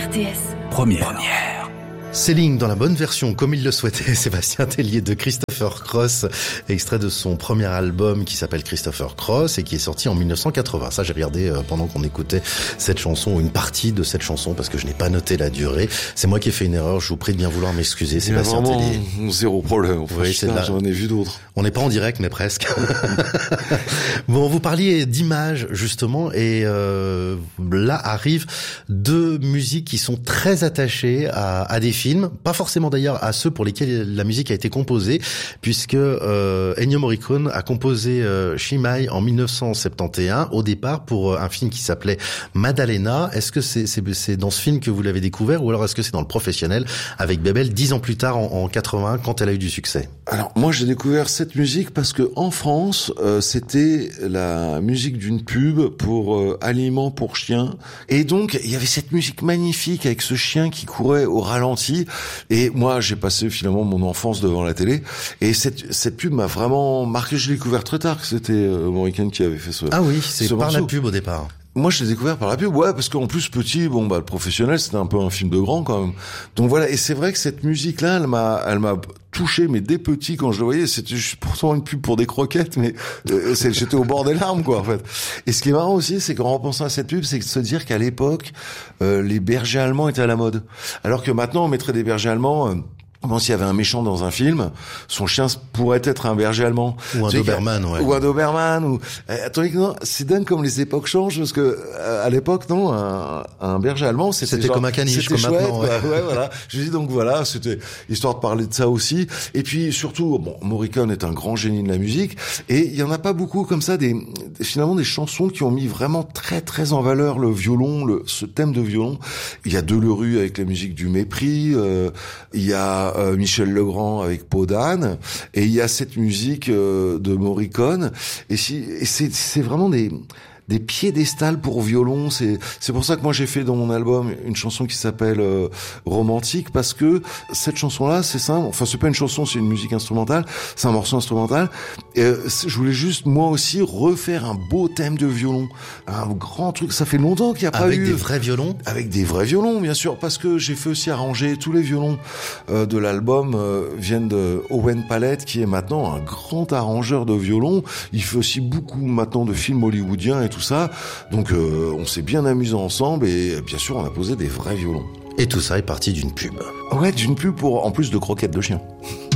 RTS. Première. Céline dans la bonne version, comme il le souhaitait, Sébastien Tellier de Christopher Cross, extrait de son premier album qui s'appelle Christopher Cross et qui est sorti en 1980. Ça, j'ai regardé pendant qu'on écoutait cette chanson, ou une partie de cette chanson, parce que je n'ai pas noté la durée. C'est moi qui ai fait une erreur, je vous prie de bien vouloir m'excuser, Sébastien Tellier. Zéro problème. Oui, c'est là. J'en ai vu d'autres. On n'est pas en direct, mais presque. Bon, vous parliez d'images, justement, et là arrivent deux musiques qui sont très attachées à des films, pas forcément d'ailleurs à ceux pour lesquels la musique a été composée, puisque Ennio Morricone a composé Shanghai en 1971, au départ pour un film qui s'appelait Maddalena. Est-ce que c'est dans ce film que vous l'avez découvert, ou alors est-ce que c'est dans le professionnel avec Bebel 10 ans plus tard, en 81, quand elle a eu du succès? Alors moi j'ai découvert cette musique parce que en France c'était la musique d'une pub pour aliments pour chiens, et donc il y avait cette musique magnifique avec ce chien qui courait au ralenti, et moi j'ai passé finalement mon enfance devant la télé, et cette pub m'a vraiment marqué. Je l'ai découvert très tard que c'était Morricone qui avait fait ce. Ah oui, c'est par morceau. la pub au départ. Moi, je l'ai découvert par la pub, ouais, parce qu'en plus petit, le professionnel, c'était un peu un film de grand quand même. Donc voilà, et c'est vrai que cette musique-là, elle m'a touché, mais dès petit, quand je le voyais, c'était juste pourtant une pub pour des croquettes, mais j'étais au bord des larmes, quoi, en fait. Et ce qui est marrant aussi, c'est qu'en repensant à cette pub, c'est de se dire qu'à l'époque, les bergers allemands étaient à la mode, alors que maintenant, on mettrait des bergers allemands. Bon, s'il y avait un méchant dans un film, son chien pourrait être un berger allemand. Ou un Doberman, ouais. Ou un Doberman, attendez, non, c'est dingue comme les époques changent, parce que, à l'époque, non, un berger allemand, c'était comme un caniche, comme chouette, maintenant, ouais. Ouais, voilà. Je dis donc voilà, c'était histoire de parler de ça aussi. Et puis, surtout, Morricone est un grand génie de la musique, et il y en a pas beaucoup comme ça, finalement, des chansons qui ont mis vraiment très, très en valeur le violon, ce thème de violon. Il y a Delerue avec la musique du mépris, il y a Michel Legrand avec Peau d'âne, et il y a cette musique de Morricone, et c'est vraiment des piédestals pour violon. C'est pour ça que moi j'ai fait dans mon album une chanson qui s'appelle Romantique, parce que cette chanson-là, c'est simple. Enfin, c'est pas une chanson, c'est une musique instrumentale. C'est un morceau instrumental. Et je voulais juste, moi aussi, refaire un beau thème de violon. Un grand truc. Ça fait longtemps qu'il n'y a pas eu. Avec des vrais violons? Avec des vrais violons, bien sûr. Parce que j'ai fait aussi arranger tous les violons de l'album viennent de Owen Pallett, qui est maintenant un grand arrangeur de violon. Il fait aussi beaucoup maintenant de films hollywoodiens et tout ça. Donc on s'est bien amusé ensemble, et bien sûr on a posé des vrais violons. Et tout ça est parti d'une pub. Ouais, d'une pub en plus de croquettes de chien.